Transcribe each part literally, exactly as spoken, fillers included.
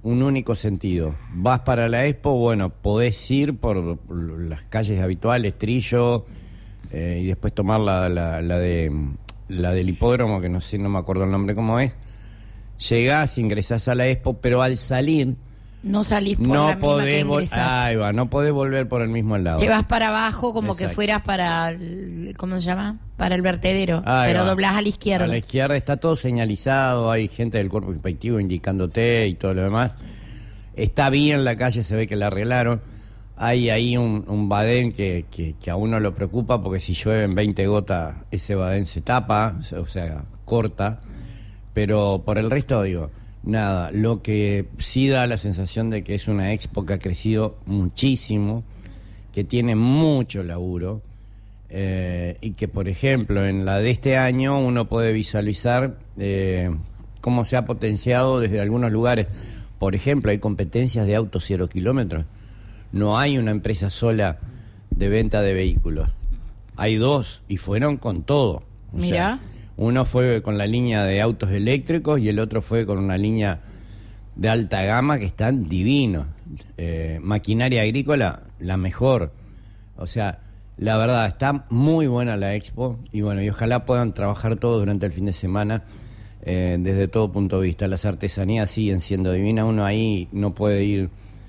un único sentido. Vas para la Expo, bueno, podés ir por, por las calles habituales, Trillo, eh, y después tomar la, la, la de la del hipódromo, que no sé, no me acuerdo el nombre cómo es. Llegás, ingresás a la Expo, pero al salir no salís por no la misma que ingresaste. Ahí va, no podés volver por el mismo lado. Te vas para abajo como Exacto. que fueras para el, ¿cómo se llama? Para el vertedero, Ahí pero va. doblás a la izquierda. A la izquierda está todo señalizado, hay gente del cuerpo inspectivo indicándote y todo lo demás. Está bien la calle, se ve que la arreglaron. Hay ahí un, un badén que, que, que a uno lo preocupa, porque si llueven veinte gotas, ese badén se tapa, o sea, corta. Pero por el resto, digo, nada. Lo que sí da la sensación de que es una expo que ha crecido muchísimo, que tiene mucho laburo, eh, y que, por ejemplo, en la de este año uno puede visualizar eh, cómo se ha potenciado desde algunos lugares. Por ejemplo, hay competencias de autos cero kilómetros. No hay una empresa sola de venta de vehículos. Hay dos, y fueron con todo. O Mirá. sea, uno fue con la línea de autos eléctricos y el otro fue con una línea de alta gama que están divinos. Eh, maquinaria agrícola, la mejor. O sea, la verdad, está muy buena la expo, y bueno, y ojalá puedan trabajar todos durante el fin de semana, eh, desde todo punto de vista. Las artesanías siguen siendo divinas, uno ahí no puede ir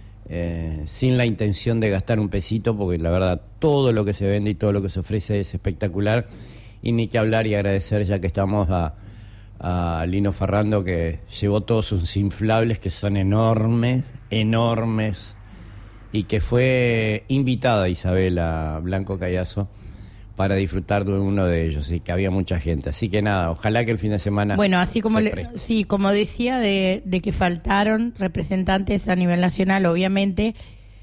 eh, sin la intención de gastar un pesito, porque la verdad, todo lo que se vende y todo lo que se ofrece es espectacular. Y ni que hablar y agradecer, ya que estamos, a, a Lino Ferrando, que llevó todos sus inflables, que son enormes, enormes, y que fue invitada Isabela Blanco Callazo para disfrutar de uno de ellos, y que había mucha gente. Así que nada, ojalá que el fin de semana... Bueno, así como le, sí, como decía, de, de que faltaron representantes a nivel nacional, obviamente,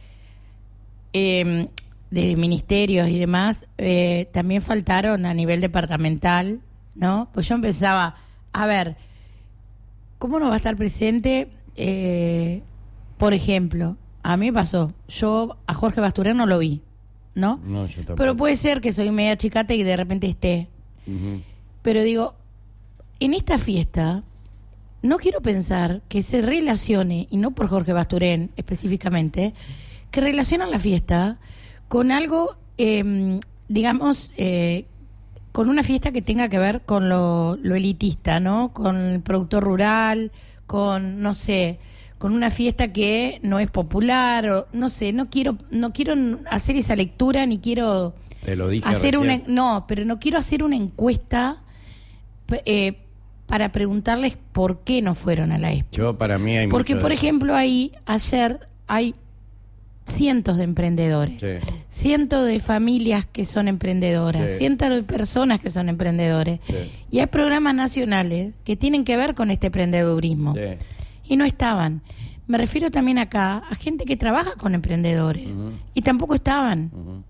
eh, de ministerios y demás, eh, también faltaron a nivel departamental, ¿no? Pues yo empezaba, a ver, ¿cómo no va a estar presente? Eh, por ejemplo, a mí me pasó, yo a Jorge Basturén no lo vi, ¿no? No, yo tampoco. Pero puede ser que soy media chicata y de repente esté. Uh-huh. Pero digo, en esta fiesta, no quiero pensar que se relacione, y no por Jorge Basturén específicamente, que relacionan la fiesta con algo, eh, digamos, eh, con una fiesta que tenga que ver con lo, lo elitista, ¿no? Con el productor rural, con, no sé, con una fiesta que no es popular, o, no sé, no quiero, no quiero hacer esa lectura, ni quiero Te lo dije hacer recién. una, no, pero no quiero hacer una encuesta eh, para preguntarles por qué no fueron a la expo. Yo, para mí hay Porque, mucho por de eso. ejemplo, ahí, ayer, hay cientos de emprendedores, Sí. cientos de familias que son emprendedoras, Sí. cientos de personas que son emprendedores. Sí. Y hay programas nacionales que tienen que ver con este emprendedurismo. Sí. Y no estaban. Me refiero también acá a gente que trabaja con emprendedores. Uh-huh. Y tampoco estaban. Uh-huh.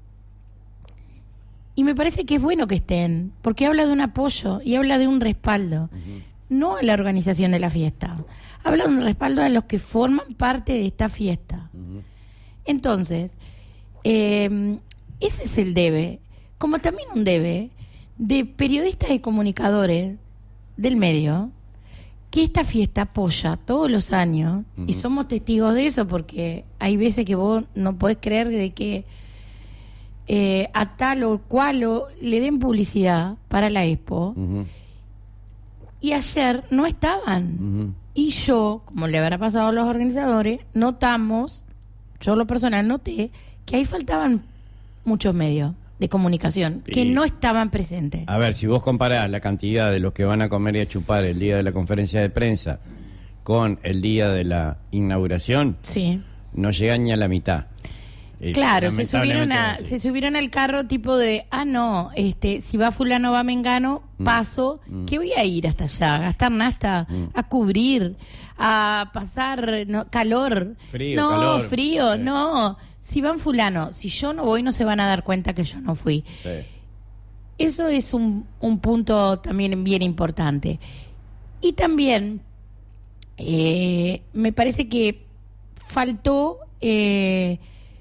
Y me parece que es bueno que estén, porque habla de un apoyo y habla de un respaldo. Uh-huh. No a la organización de la fiesta. Habla de un respaldo a los que forman parte de esta fiesta. Uh-huh. Entonces, eh, ese es el debe, como también un debe de periodistas y comunicadores del medio, que esta fiesta apoya todos los años, uh-huh. y somos testigos de eso, porque hay veces que vos no podés creer de que eh, a tal o cual o le den publicidad para la expo, Uh-huh. y ayer no estaban. Uh-huh. Y yo, como le habrá pasado a los organizadores, notamos, yo lo personal noté, que ahí faltaban muchos medios de comunicación que Y, no estaban presentes. A ver, si vos comparás la cantidad de los que van a comer y a chupar el día de la conferencia de prensa con el día de la inauguración, Sí. no llegan ni a la mitad. Y Claro, se subieron a, lamentablemente, se subieron al carro tipo de, ah no, este, si va fulano va mengano, Mm. paso, Mm. que voy a ir hasta allá, a gastar nasta, Mm. a cubrir, a pasar no, calor, Frío, no, calor. frío, Sí. no, si van fulano, si yo no voy no se van a dar cuenta que yo no fui. Sí. Eso es un, un punto también bien importante. Y también eh, me parece que faltó eh,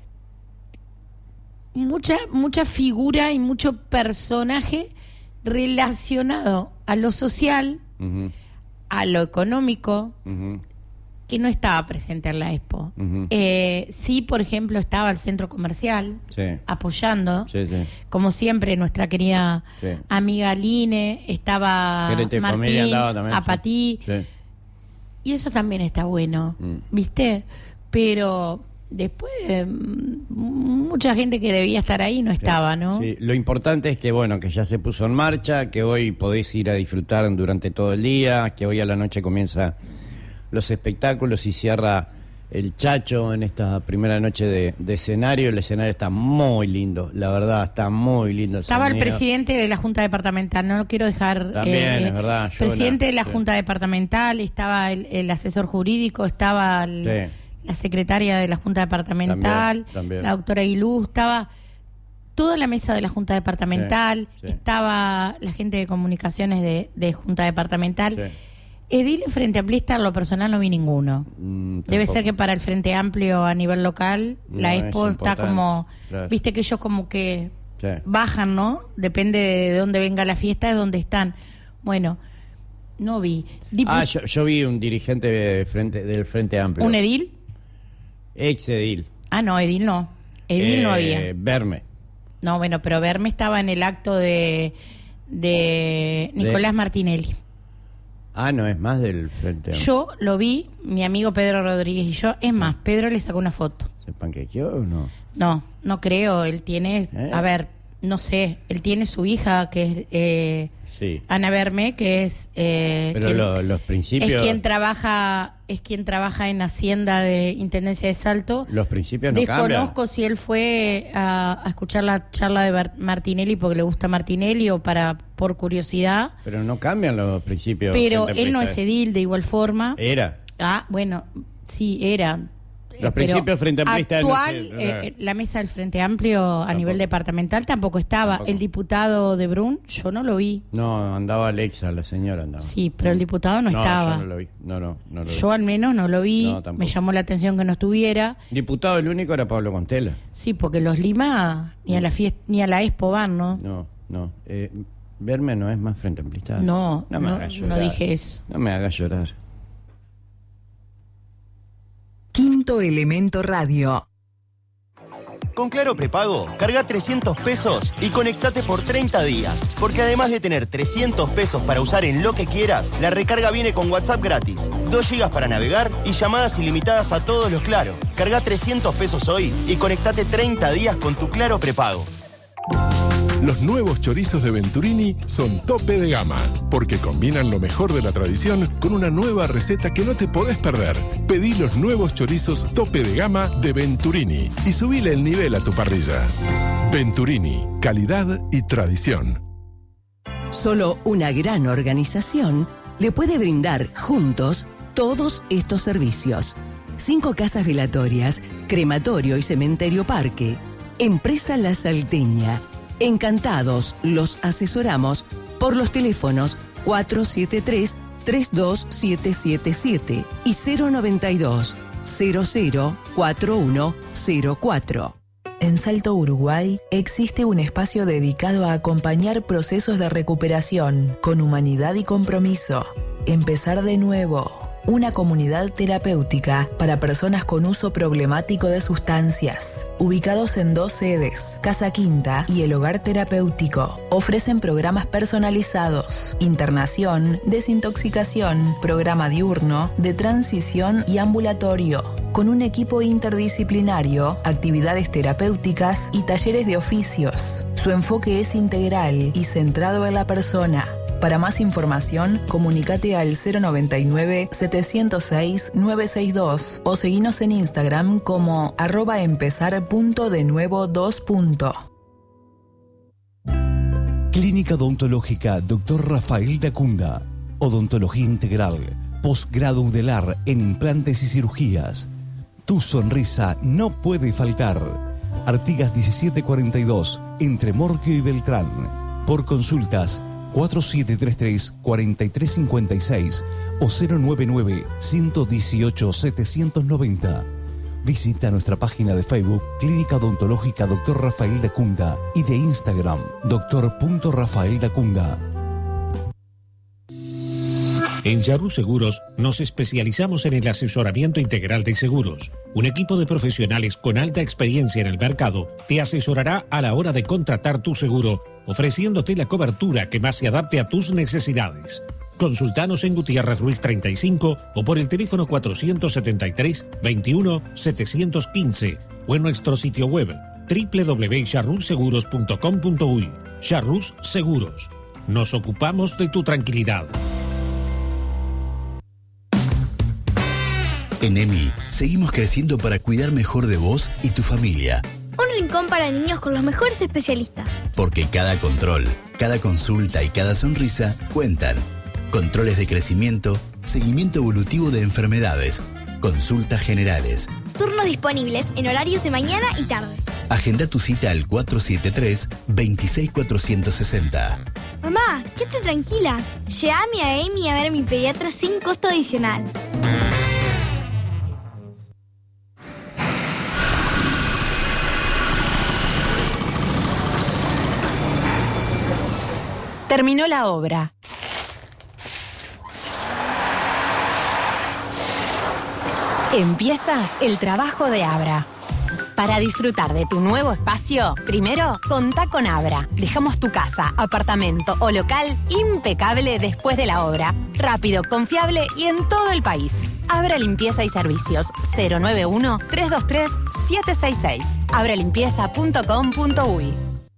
mucha mucha figura y mucho personaje relacionado a lo social, Uh-huh. a lo económico, Uh-huh. que no estaba presente en la Expo. Uh-huh. Eh, sí, por ejemplo, estaba el centro comercial Sí. apoyando, Sí, sí. como siempre, nuestra querida Sí. amiga Line, estaba Gerente de familia Martín, andaba también, Apatí, Sí. y eso también está bueno, Mm. ¿viste? Pero después, eh, mucha gente que debía estar ahí no estaba, ¿no? Sí, lo importante es que, bueno, que ya se puso en marcha, que hoy podéis ir a disfrutar durante todo el día, que hoy a la noche comienza los espectáculos y cierra el Chacho en esta primera noche de, de escenario. El escenario está muy lindo, la verdad, está muy lindo. Estaba el sonido. presidente de la Junta Departamental, no lo quiero dejar... También, es verdad, Jonah, presidente de la sí. Junta Departamental, estaba el, el asesor jurídico, estaba el- Sí. la secretaria de la Junta Departamental, También, también. la doctora Aguilú, estaba toda la mesa de la Junta Departamental, Sí, sí. estaba la gente de comunicaciones de, de Junta Departamental. Sí. Edil Frente Amplista, en lo personal no vi ninguno. Mm, Debe tampoco. ser que para el Frente Amplio a nivel local, No, la es Expo está importante, como... claro. Viste que ellos como que Sí. bajan, ¿no? Depende de dónde venga la fiesta, es donde están. Bueno, no vi. Dipu- Ah, yo, yo vi un dirigente de frente, del Frente Amplio. ¿Un Edil? Ex Edil. Ah, no, Edil no. Edil no Eh, había. Verme. No, bueno, pero Verme estaba en el acto de, de Nicolás De- Martinelli. Ah, no, es más del Frente Amplio. Yo lo vi, mi amigo Pedro Rodríguez y yo. Es más, Pedro le sacó una foto. ¿Se panquequeó o no? No, no creo. Él tiene, ¿Eh? a ver, no sé, él tiene su hija que es eh, Sí. Ana Verme, que es eh, Pero quien- lo- los principios... es quien trabaja, es quien trabaja en Hacienda de Intendencia de Salto. Los principios no Desconozco cambian. si él fue a, a escuchar la charla de Bar- Martinelli porque le gusta Martinelli o para por curiosidad. Pero no cambian los principios. Pero Frente él no es Amplista. edil de igual forma. Era. Ah, bueno, sí, era. Los Eh, principios pero Frente Amplista, no actual, sé, no, eh, no. eh, la mesa del Frente Amplio a Tampoco. nivel departamental tampoco estaba. Tampoco. El diputado de Brun, yo no lo vi. No, andaba Alexa, la señora andaba. Sí, pero el diputado no, estaba. yo no lo vi. No, no, no lo vi. Yo al menos no lo vi. No, tampoco. Me llamó la atención que no estuviera. Diputado el único era Pablo Contela. Sí, porque los Lima ni a la fiesta ni a la Expo van, ¿no? No, no. Eh, Verme no es más Frente Amplista. No, no, me no, hagas no llorar. dije eso. No me hagas llorar. Quinto Elemento Radio. Con Claro Prepago, carga trescientos pesos y conectate por treinta días. Porque además de tener trescientos pesos para usar en lo que quieras, la recarga viene con WhatsApp gratis, dos gigas para navegar y llamadas ilimitadas a todos los Claro. Carga trescientos pesos hoy y conectate treinta días con tu Claro Prepago. Los nuevos chorizos de Venturini son tope de gama, porque combinan lo mejor de la tradición con una nueva receta que no te podés perder. Pedí los nuevos chorizos tope de gama de Venturini y subile el nivel a tu parrilla. Venturini, calidad y tradición. Solo una gran organización le puede brindar juntos todos estos servicios. Cinco casas velatorias, crematorio y cementerio parque. Empresa La Salteña. Encantados, los asesoramos por los teléfonos cuatro siete tres, tres dos siete siete siete y cero noventa y dos, cero cero cuatro uno cero cuatro. En Salto, Uruguay, existe un espacio dedicado a acompañar procesos de recuperación con humanidad y compromiso. Empezar de nuevo. Una comunidad terapéutica para personas con uso problemático de sustancias. Ubicados en dos sedes, Casa Quinta y el Hogar Terapéutico. Ofrecen programas personalizados, internación, desintoxicación, programa diurno, de transición y ambulatorio. Con un equipo interdisciplinario, actividades terapéuticas y talleres de oficios. Su enfoque es integral y centrado en la persona. Para más información, comunícate al cero noventa y nueve, setecientos seis, novecientos sesenta y dos o seguinos en Instagram como arroba empezar punto de nuevo dos punto. Clínica Odontológica doctor Rafael Dacunda. Odontología integral. Posgrado Udelar en implantes y cirugías. Tu sonrisa no puede faltar. Artigas diecisiete cuarenta y dos, entre Morquio y Beltrán. Por consultas, cuatro siete tres tres, cuatro tres cinco seis o cero nueve nueve, uno uno ocho, setecientos noventa. Visita nuestra página de Facebook Clínica Odontológica doctor Rafael Dacunda y de Instagram doctor punto rafael dacunda. En Yarrú Seguros nos especializamos en el asesoramiento integral de seguros. Un equipo de profesionales con alta experiencia en el mercado te asesorará a la hora de contratar tu seguro, ofreciéndote la cobertura que más se adapte a tus necesidades. Consultanos en Gutiérrez Ruiz treinta y cinco o por el teléfono cuatrocientos setenta y tres, veintiuno, setecientos quince o en nuestro sitio web doble u doble u doble u punto yarrus seguros punto com punto uy. Yarrus Seguros. Nos ocupamos de tu tranquilidad. En E M I, seguimos creciendo para cuidar mejor de vos y tu familia. Un rincón para niños con los mejores especialistas. Porque cada control, cada consulta y cada sonrisa cuentan. Controles de crecimiento, seguimiento evolutivo de enfermedades, consultas generales. Turnos disponibles en horarios de mañana y tarde. Agenda tu cita al cuatro siete tres, veintiséis cuatrocientos sesenta. Mamá, quédate tranquila. Llévame a Emi a ver a mi pediatra sin costo adicional. Terminó la obra. Empieza el trabajo de Abra. Para disfrutar de tu nuevo espacio, primero, contá con Abra. Dejamos tu casa, apartamento o local impecable después de la obra. Rápido, confiable y en todo el país. Abra Limpieza y Servicios cero nueve uno, tres dos tres, siete seis seis. abra limpieza punto com punto uy.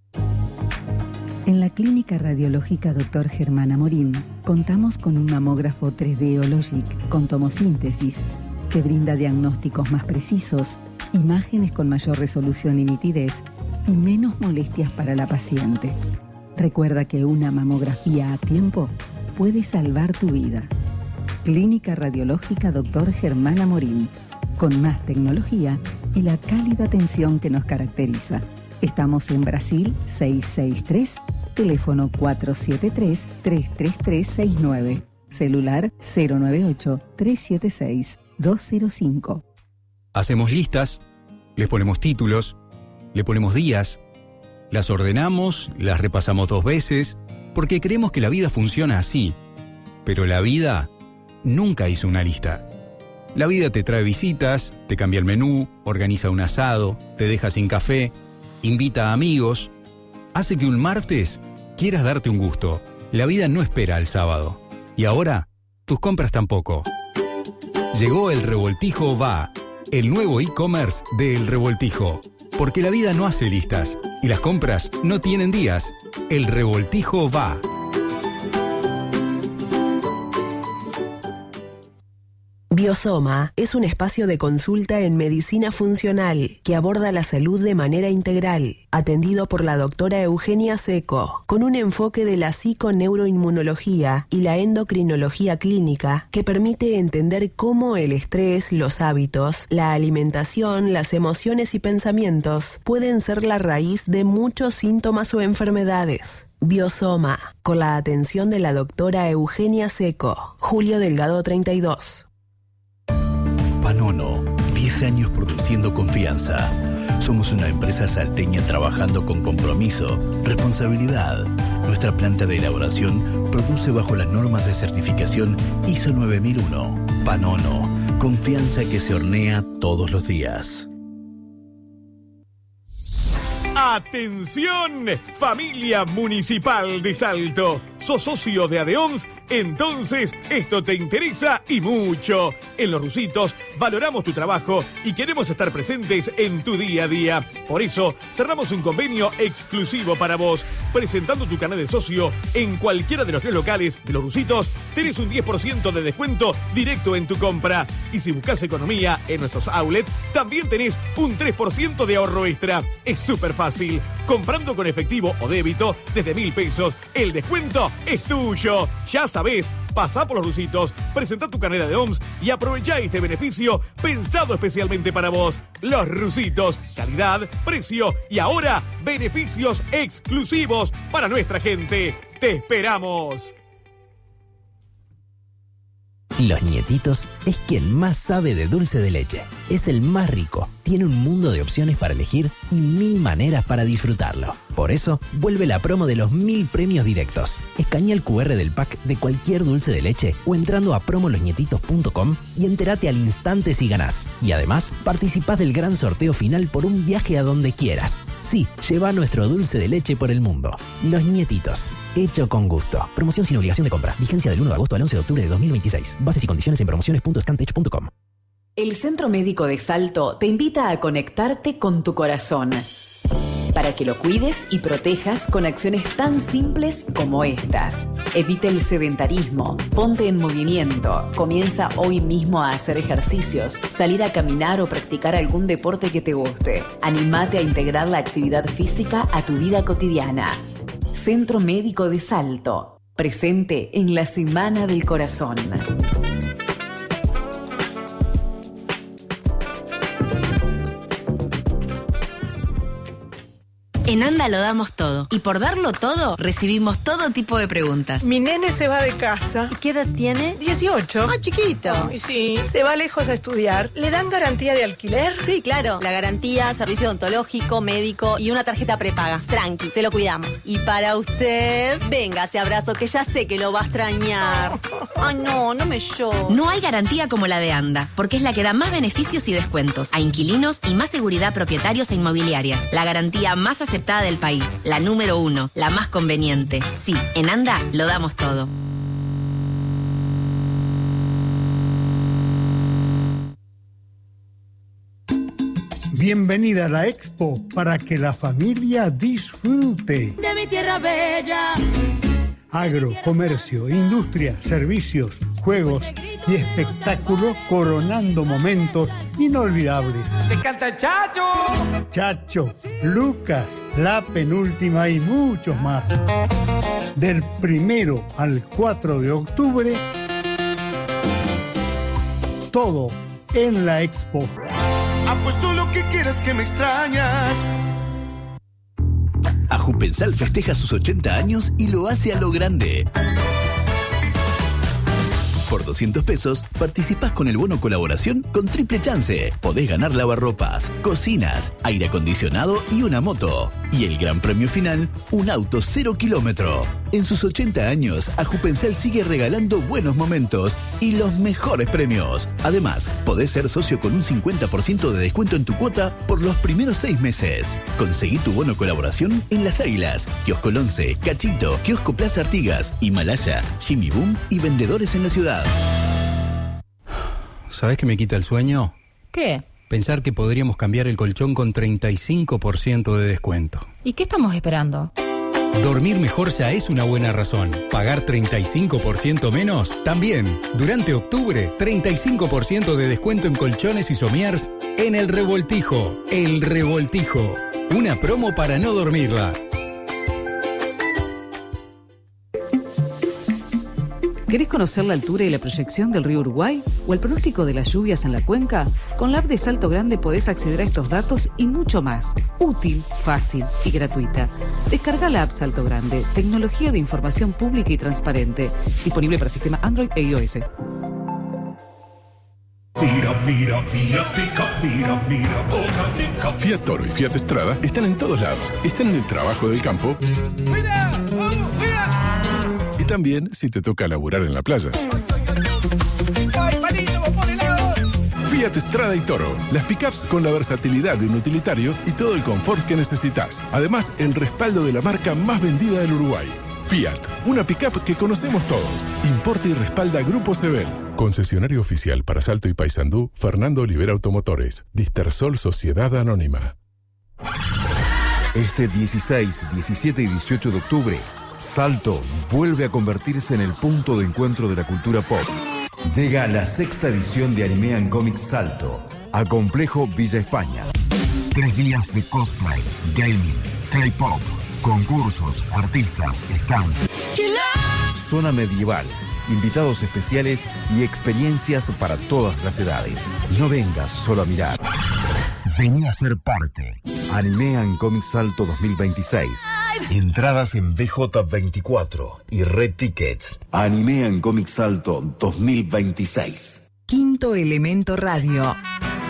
En la Clínica Radiológica doctor Germán Amorín contamos con un mamógrafo tres D Ologic con tomosíntesis que brinda diagnósticos más precisos, imágenes con mayor resolución y nitidez y menos molestias para la paciente. Recuerda que una mamografía a tiempo puede salvar tu vida. Clínica Radiológica doctor Germán Amorín, con más tecnología y la cálida atención que nos caracteriza. Estamos en Brasil seiscientos sesenta y tres, teléfono cuatro siete tres, tres tres tres seis nueve, celular cero nueve ocho, tres siete seis, dos cero cinco. Hacemos listas, les ponemos títulos, le ponemos días, las ordenamos, las repasamos dos veces, porque creemos que la vida funciona así. Pero la vida nunca hizo una lista. La vida te trae visitas, te cambia el menú, organiza un asado, te deja sin café, invita a amigos, hace que un martes quieras darte un gusto. La vida no espera al sábado. Y ahora, tus compras tampoco. Llegó el Revoltijo Va, el nuevo e-commerce de El Revoltijo. Porque la vida no hace listas y las compras no tienen días. El Revoltijo Va. Biosoma es un espacio de consulta en medicina funcional que aborda la salud de manera integral, atendido por la doctora Eugenia Seco, con un enfoque de la psiconeuroinmunología y la endocrinología clínica que permite entender cómo el estrés, los hábitos, la alimentación, las emociones y pensamientos pueden ser la raíz de muchos síntomas o enfermedades. Biosoma, con la atención de la doctora Eugenia Seco. Julio Delgado treinta y dos. Panono, diez años produciendo confianza. Somos una empresa salteña trabajando con compromiso, responsabilidad. Nuestra planta de elaboración produce bajo las normas de certificación I S O nueve mil uno. Panono, confianza que se hornea todos los días. ¡Atención! Familia Municipal de Salto. ¿Sos socio de ADEOMS? Entonces, esto te interesa y mucho. En Los Rusitos valoramos tu trabajo y queremos estar presentes en tu día a día. Por eso, cerramos un convenio exclusivo para vos. Presentando tu canal de socio en cualquiera de los tres locales de Los Rusitos, tenés un diez por ciento de descuento directo en tu compra. Y si buscas economía en nuestros outlets, también tenés un tres por ciento de ahorro extra. Es súper fácil. Comprando con efectivo o débito desde mil pesos, el descuento es tuyo. Ya sabés, pasá por Los Rusitos, presentá tu carnet de O M S y aprovechá este beneficio pensado especialmente para vos. Los Rusitos, calidad, precio y ahora beneficios exclusivos para nuestra gente. ¡Te esperamos! Los Nietitos es quien más sabe de dulce de leche. es el más rico. Tiene un mundo de opciones para elegir y mil maneras para disfrutarlo. Por eso, vuelve la promo de los mil premios directos. Escanea el cu erre del pack de cualquier dulce de leche o entrando a promo los nietitos punto com y entérate al instante si ganás. Y además, participás del gran sorteo final por un viaje a donde quieras. Sí, lleva nuestro dulce de leche por el mundo. Los Nietitos, hecho con gusto. Promoción sin obligación de compra. Vigencia del uno de agosto al once de octubre de dos mil veintiséis. Bases y condiciones en promociones punto scantech punto com. El Centro Médico de Salto te invita a conectarte con tu corazón para que lo cuides y protejas con acciones tan simples como estas. Evita el sedentarismo, ponte en movimiento, comienza hoy mismo a hacer ejercicios, salir a caminar o practicar algún deporte que te guste. Anímate a integrar la actividad física a tu vida cotidiana. Centro Médico de Salto, presente en la Semana del Corazón. En ANDA lo damos todo. Y por darlo todo, recibimos todo tipo de preguntas. Mi nene se va de casa. ¿Y qué edad tiene? dieciocho. Ah, chiquito. Ay, sí, se va lejos a estudiar. ¿Le dan garantía de alquiler? Sí, claro. La garantía, servicio odontológico, médico y una tarjeta prepaga. Tranqui, se lo cuidamos. Y para usted, venga ese abrazo que ya sé que lo va a extrañar. Ay, no, no me lloro. No hay garantía como la de ANDA, porque es la que da más beneficios y descuentos a inquilinos y más seguridad a propietarios e inmobiliarias. La garantía más aceptada del país, la número uno, la más conveniente. Sí, en ANDA lo damos todo. Bienvenida a la Expo para que la familia disfrute. De mi tierra bella. Agro, comercio, industria, servicios, juegos y espectáculos coronando momentos inolvidables. ¡Te canta Chacho! Chacho, Lucas, La Penúltima y muchos más. Del primero al cuatro de octubre, todo en la Expo. Apuesto lo que quieras que me extrañas. Ajupensal festeja sus ochenta años y lo hace a lo grande. Por doscientos pesos, participás con el bono colaboración con triple chance. Podés ganar lavarropas, cocinas, aire acondicionado y una moto. Y el gran premio final, un auto cero kilómetro. En sus ochenta años, Ajupensal sigue regalando buenos momentos y los mejores premios. Además, podés ser socio con un cincuenta por ciento de descuento en tu cuota por los primeros seis meses. Conseguí tu bono colaboración en Las Águilas, Kiosco Once, Cachito, Kiosco Plaza Artigas, Himalaya, Jimmy Boom y vendedores en la ciudad. ¿Sabés qué me quita el sueño? ¿Qué? Pensar que podríamos cambiar el colchón con treinta y cinco por ciento de descuento. ¿Y qué estamos esperando? Dormir mejor ya es una buena razón. ¿Pagar treinta y cinco por ciento menos? También. Durante octubre, treinta y cinco por ciento de descuento en colchones y somiers en El Revoltijo. El Revoltijo. Una promo para no dormirla. ¿Querés conocer la altura y la proyección del río Uruguay o el pronóstico de las lluvias en la cuenca? Con la app de Salto Grande podés acceder a estos datos y mucho más. Útil, fácil y gratuita. Descarga la app Salto Grande, tecnología de información pública y transparente. Disponible para sistema Android e iOS. Mira, mira, Fiat Pickup, mira, mira, otra Pickup. Fiat Toro y Fiat Strada están en todos lados. Están en el trabajo del campo. ¡Mira! ¡Vamos, mira! Y también si te toca laburar en la playa. ¡Ay, palito, por el lado! Fiat Strada y Toro. Las pickups con la versatilidad de un utilitario y todo el confort que necesitas. Además, el respaldo de la marca más vendida del Uruguay. Fiat, una pickup que conocemos todos. Importa y respalda Grupo Sebel. Concesionario oficial para Salto y Paysandú, Fernando Olivera Automotores. Distersol Sociedad Anónima. Este dieciséis, diecisiete y dieciocho de octubre, Salto vuelve a convertirse en el punto de encuentro de la cultura pop. Llega la sexta edición de Anime and Comics Salto a Complejo Villa España. Tres días de cosplay, gaming, K-pop, concursos, artistas, stands, zona medieval, invitados especiales y experiencias para todas las edades. No vengas solo a mirar. Vení a ser parte. Anime and Comics Salto dos mil veintiséis. Entradas en B J veinticuatro y Red Tickets. Anime and Comics Salto dos mil veintiséis. Quinto Elemento Radio.